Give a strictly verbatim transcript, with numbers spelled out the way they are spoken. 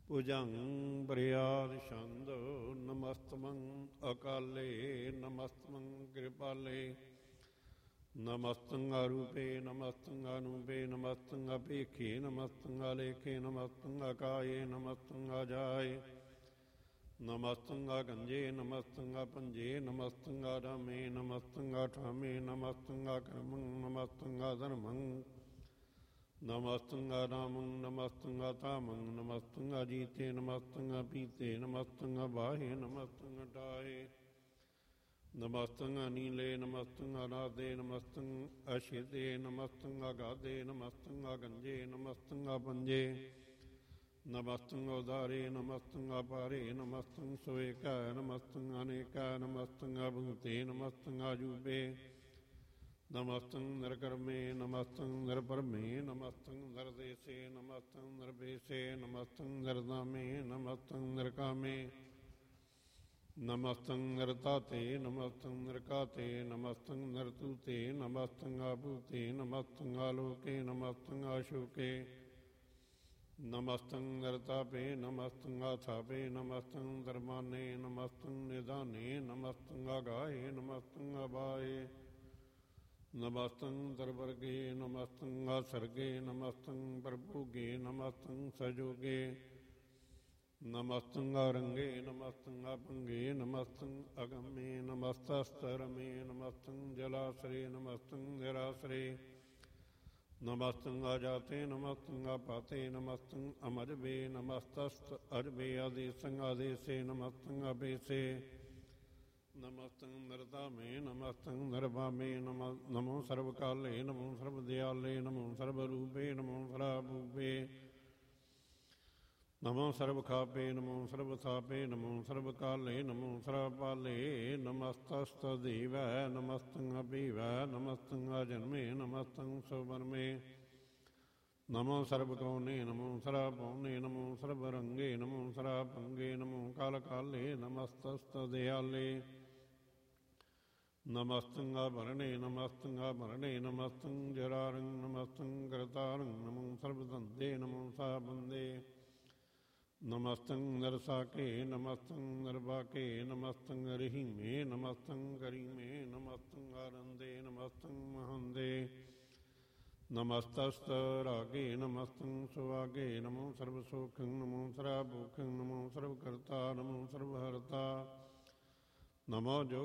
ਭੁਜੰਗ ਬਰਿਆਦ ਛੰਦ ਨਮਸਤਮੰ ਅਕਾਲੇ ਨਮਸਤਮੰ ਕਿਰਪਾਲੇ ਨਮਸਤੰ ਆਰੂਪੇ ਨਮਸਤੰ ਅਨੂਪੇ ਨਮਸਤੰ ਅਪੇਖੇ ਨਮਸਤੰ ਆਲੇਖੇ ਨਮਸਤੰ ਅਕਾਏ ਨਮਸਤੰ ਆਜਾਏ ਨਮਸਤੰ ਆਗੰਜੇ ਨਮਸਤੰ ਆਪੰਜੇ ਨਮਸਤੰ ਆਰਾਮੇ ਨਮਸਤੰ ਆਠਾਮੇ ਨਮਸਤੰ ਆਕਰਮੰ ਨਮਸਤੰ ਆਧਰਮੰ ਨਮਸਤੰ ਆਰਾਮੰ ਨਮਸਤੰ ਆਤਾਮੰ ਨਮਸਤੰ ਆਜੀਤੇ ਨਮਸਤੰ ਆਪੀਤੇ ਨਮਸਤੰ ਆਬਾਹੇ ਨਮਸਤੰ ਅਟਾਏ ਨਮਸਤੰ ਅਨੀਲੇ ਨਮਸਤੰ ਅਨਾਦੇ ਨਮਸਤੰ ਅਸ਼ਿਤੇ ਨਮਸਤੰ ਆਗਾਦੇ ਨਮਸਤੰ ਆਗੰਜੇ ਨਮਸਤੰ ਆਪੰਜੇ ਨਮਸਤੰ ਉਦਾਰੇ ਨਮਸਤੰ ਆਪਾਰੇ ਨਮਸਤੰ ਸਵੇਕਾ ਨਮਸਤੰ ਅਨੇਕਾ ਨਮਸਤੰ ਆਭੂਤੇ ਨਮਸਤੰ ਆਜੂਬੇ ਨਮਸਤੰ ਨਿਰਕਰਮੇ ਨਮਸਤੰ ਨਿਰਪਰਮੇ ਨਮਸਤੰ ਨਿਰਦੇਸੇ ਨਮਸਤੰ ਨਿਰਭੇਸੇ ਨਮਸਤੰ ਨਿਰਦਾਮੇ ਨਮਸਤੰ ਨਿਰਕਾਮੇ ਨਮਸਤੰ ਨਿਰਤਾਤੇ ਨਮਸਤੰ ਨਿਰਕਾਤੇ ਨਮਸਤੰ ਨਿਰਤੂਤੇ ਨਮਸਤੰ ਆਭੂਤੇ ਨਮਸਤੰ ਆਲੋਕੇ ਨਮਸਤੰ ਆਸ਼ੋਕੇ ਨਮਸਤੰ ਨਿਰਤਾਪੇ ਨਮਸਤੰ ਆਥਾਪੇ ਨਮਸਤੰ ਦਰਮਾਨੇ ਨਮਸਤੰ ਨਿਦਾਨੇ ਨਮਸਤੰ ਆਗਾਏ ਨਮਸਤੰ ਆਬਾਏ ਨਮਸਤੰ ਦਰਵਰਗੇ ਨਮਸਤੰ ਆਸਰਗੇ ਨਮਸਤੰ ਪ੍ਰਭੂਗੇ ਨਮਸਤੰ ਸਜੋਗੇ ਨਮਸਤੰ ਆਰੰਗੇ ਨਮਸਤੰ ਆਪੰਗੇ ਨਮਸਤੰ ਅਗਮੇ ਨਮਸਤਸਤਰਮੇ ਨਮਸਤੰ ਜਲਾਸਰੇ ਨਮਸਤੰ ਨਿਰਾਸਰੇ ਨਮਸਤੰ ਆਜਾਤੇ ਨਮਸਤੰ ਆਪਾਤੇ ਨਮਸਤੰ ਅਮਰਬੇ ਨਮਸਤਸਤ ਅਰਬੇ ਆਦੇਸੰ ਆਦੇਸੇ ਨਮਸਤੰ ਅਬੇਸੇ ਨਮਸਤੰ ਨਿਰਧਾਮੇ ਨਮਸਤੰ ਨਿਰਭਾਮੇ ਨਮ ਨਮੋ ਸਰਵਕਾਲੇ ਨਮੋ ਸਰਵਦਿਆਲੇ ਨਮੋ ਸਰਵਰੂਪੇ ਨਮੋ ਸਰਾਭੂਪੇ ਨਮੋ ਸਰਵਖਾਪੇ ਨਮੋ ਸਰਵਥਾਪੇ ਨਮੋ ਸਰਵਕਾਲੇ ਨਮੋ ਸਰਾਪਾਲੇ ਨਮਸਤਸਤਦੇਵੈ ਨਮਸਤੰ ਅਭੀਵੈ ਨਮਸਤੰ ਆਜਨਮੇ ਨਮਸਤੰ ਸੁਬਰਮੇ ਨਮੋ ਸਰਵਕੌਨੇ ਨਮੋ ਸਰਾਪੌਨੇ ਨਮੋ ਸਰਵਰੰਗੇ ਨਮੋ ਸਰਾਪੰਗੇ ਨਮੋ ਕਾਲਕਾਲੇ ਨਮਸਤਸਤਦਿਆਲੇ ਨਮਸਤੰ ਆਭਰਣੇ ਨਮਸਤੰ ਆਭਰਣੇ ਨਮਸਤੰ ਜਰਾਰੰ ਨਮਸਤੰ ਕਰਤਾਰੰ ਨਮੋ ਸਰਵਦੰਦੇ ਨਮੋ ਸਾਬੰਦੇ ਨਮਸਤੰ ਨਰਸਾਕੇ ਨਮਸਤੰ ਨਰਬਾਕੇ ਨਮਸਤੰ ਰਹੀਮੇ ਨਮਸਤੰ ਕਰੀਮੇ ਨਮਸਤੰ ਆਰੰਦੇ ਨਮਸਤੰ ਮਹੰਦੇ ਨਮਸਤਸਤ ਰਾਗੇ ਨਮਸਤੰ ਸੁਆਗੇ ਨਮੋ ਸਰਵਸੋਖੰ ਨਮੋ ਸਰਾਭੂਖੰ ਨਮੋ ਸਰਵਕਰਤਾ ਨਮੋ ਸਰਵਹਰਤਾ ਨਮੋ ਜੋ